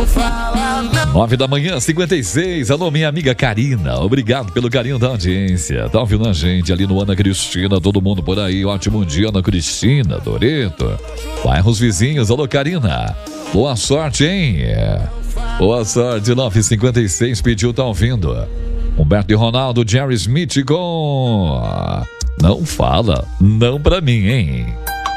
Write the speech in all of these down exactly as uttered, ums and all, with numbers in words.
Nove da manhã, cinquenta e seis. Alô, minha amiga Karina. Obrigado pelo carinho da audiência. Tá ouvindo a gente ali no Ana Cristina, todo mundo por aí. Ótimo dia, Ana Cristina, Doreto. Bairros vizinhos. Alô, Karina. Boa sorte, hein? Boa sorte. Nove e cinquenta e seis, pediu, tá ouvindo. Humberto e Ronaldo, Jerry Smith com... Não fala, não pra mim, hein?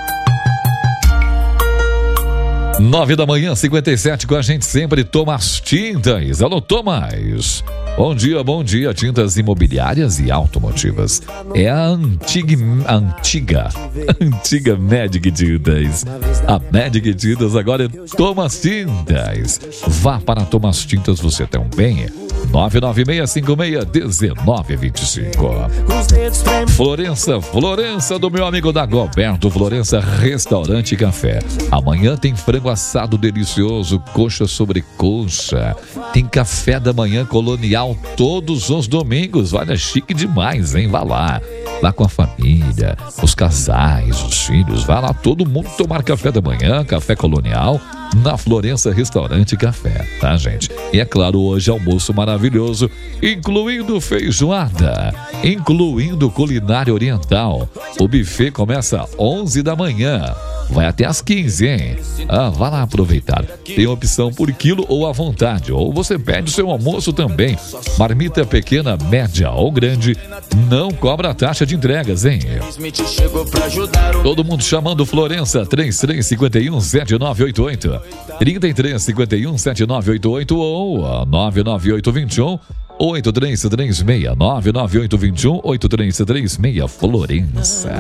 Nove da manhã, cinquenta e sete, com a gente sempre, Thomas Tintas. Alô, Thomas. Bom dia, bom dia. Tintas imobiliárias e automotivas. É a antiga, antiga, antiga Magic Tintas. A Magic Tintas agora é Thomas Tintas. Vá para Thomas Tintas, você também. nove nove seis cinco seis um nove dois cinco. Florença, Florença do meu amigo Dagoberto. Florença Restaurante e Café. Amanhã tem frango assado delicioso, coxa sobre coxa. Tem café da manhã colonial todos os domingos. Olha, chique demais, hein? Vá lá. Lá com a família, os casais, os filhos. Vá lá todo mundo tomar café da manhã, café colonial, na Florença Restaurante e Café, tá, gente? E é claro, hoje almoço maravilhoso, incluindo feijoada, incluindo culinária oriental. O buffet começa às onze da manhã. Vai até às quinze, hein? Ah, vá lá aproveitar. Tem opção por quilo ou à vontade. Ou você pede o seu almoço também. Marmita pequena, média ou grande. Não cobra taxa de entregas, hein? Todo mundo chamando Florença. três três cinco um sete nove oito oito. trinta e três cinquenta e um sete nove oito oito ou nove nove oito dois um oito três três seis. nove nove oito dois um oito três três seis. Florença.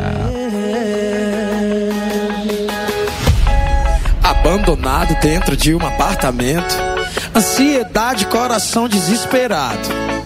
Abandonado dentro de um apartamento, ansiedade, coração desesperado.